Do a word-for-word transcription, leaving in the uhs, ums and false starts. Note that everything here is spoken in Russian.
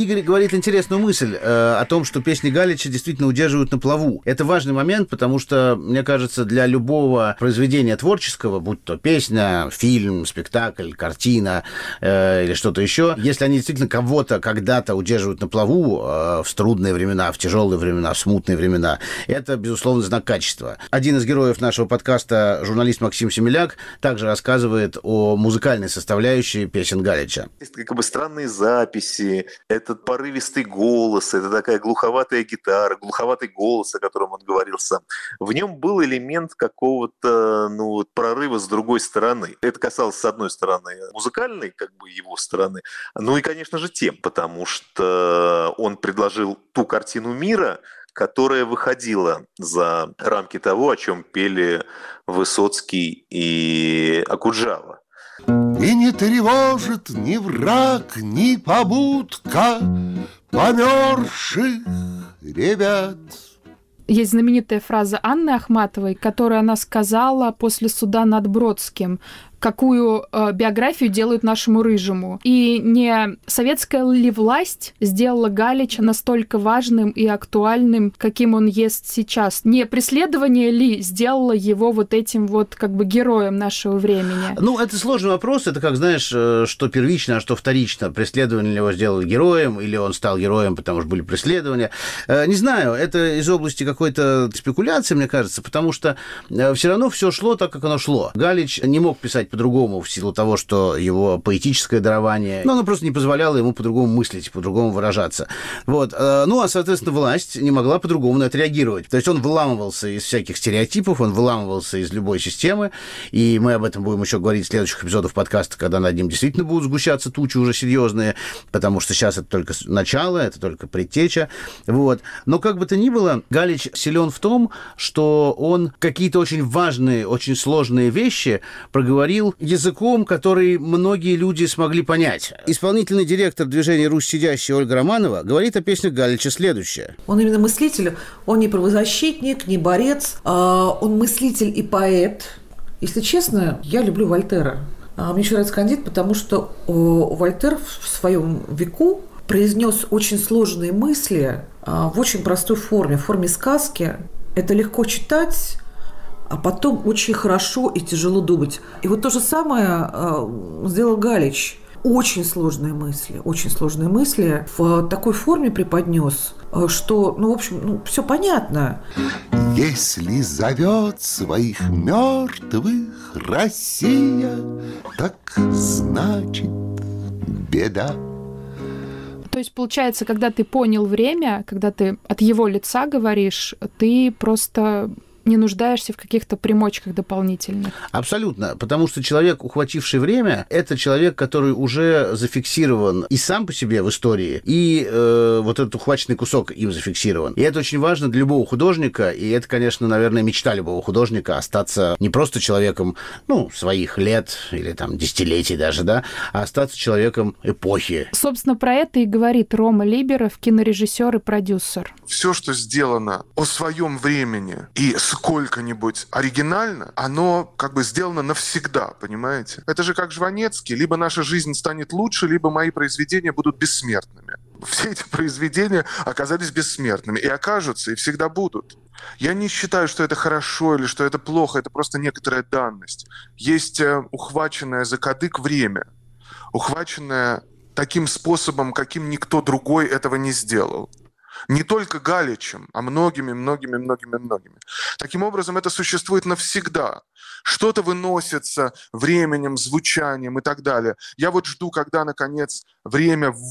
Игорь говорит интересную мысль э, о том, что песни Галича действительно удерживают на плаву. Это важный момент, потому что, мне кажется, для любого произведения творческого, будь то песня, фильм, спектакль, картина э, или что-то еще, если они действительно кого-то когда-то удерживают на плаву э, в трудные времена, в тяжелые времена, в смутные времена, это, безусловно, знак качества. Один из героев нашего подкаста, журналист Максим Семеляк, также рассказывает о музыкальной составляющей песен Галича. Есть как бы странные записи, этот порывистый голос, это такая глуховатая гитара, глуховатый голос, о котором он говорил сам. В нем был элемент какого-то, ну, вот, прорыва с другой стороны. Это касалось, с одной стороны, музыкальной, как бы, его стороны, ну и, конечно же, тем, потому что он предложил ту картину мира, которая выходила за рамки того, о чем пели Высоцкий и Окуджава. И не тревожит ни враг, ни побудка померзших ребят. Есть знаменитая фраза Анны Ахматовой, которую она сказала после суда над Бродским, какую э, биографию делают нашему Рыжему. И не советская ли власть сделала Галича настолько важным и актуальным, каким он есть сейчас? Не преследование ли сделало его вот этим вот как бы героем нашего времени? Ну, это сложный вопрос. Это как, знаешь, что первично, а что вторично. Преследование ли его сделало героем, или он стал героем, потому что были преследования. Не знаю, это из области какой-то спекуляции, мне кажется, потому что все равно все шло так, как оно шло. Галич не мог писать по-другому в силу того, что его поэтическое дарование, но оно просто не позволяло ему по-другому мыслить, по-другому выражаться. Вот. Ну, а, соответственно, власть не могла по-другому на это реагировать. То есть он выламывался из всяких стереотипов, он выламывался из любой системы, и мы об этом будем еще говорить в следующих эпизодах подкаста, когда над ним действительно будут сгущаться тучи уже серьезные, потому что сейчас это только начало, это только предтеча. Вот. Но как бы то ни было, Галич силен в том, что он какие-то очень важные, очень сложные вещи проговорил языком, который многие люди смогли понять. Исполнительный директор движения «Русь сидящая» Ольга Романова говорит о песнях Галича следующее. Он именно мыслитель, он не правозащитник, не борец, он мыслитель и поэт. Если честно, я люблю Вольтера. Мне еще нравится Кандид, потому что Вольтер в своем веку произнес очень сложные мысли в очень простой форме, в форме сказки. Это легко читать, а потом очень хорошо и тяжело думать. И вот то же самое э, сделал Галич. Очень сложные мысли, очень сложные мысли в такой форме преподнес, что, ну, в общем, ну, все понятно. Если зовет своих мертвых Россия, так значит беда. То есть, получается, когда ты понял время, когда ты от его лица говоришь, ты просто не нуждаешься в каких-то примочках дополнительных. Абсолютно, потому что человек, ухвативший время, это человек, который уже зафиксирован и сам по себе в истории, и э, вот этот ухваченный кусок им зафиксирован. И это очень важно для любого художника, и это, конечно, наверное, мечта любого художника остаться не просто человеком, ну, своих лет или там десятилетий даже, да, а остаться человеком эпохи. Собственно, про это и говорит Рома Либеров, кинорежиссер и продюсер. Все, что сделано о своем времени и сколько-нибудь оригинально, оно как бы сделано навсегда, понимаете? Это же как Жванецкий. Либо наша жизнь станет лучше, либо мои произведения будут бессмертными. Все эти произведения оказались бессмертными и окажутся, и всегда будут. Я не считаю, что это хорошо или что это плохо, это просто некоторая данность. Есть ухваченное за кадык время, ухваченное таким способом, каким никто другой этого не сделал. Не только Галичем, а многими, многими, многими, многими. Таким образом, это существует навсегда. Что-то выносится временем, звучанием и так далее. Я вот жду, когда, наконец, время